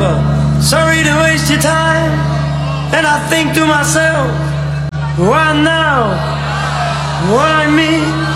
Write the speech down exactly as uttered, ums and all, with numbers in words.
but sorry to waste your time. And I think to myself, why now? Why me?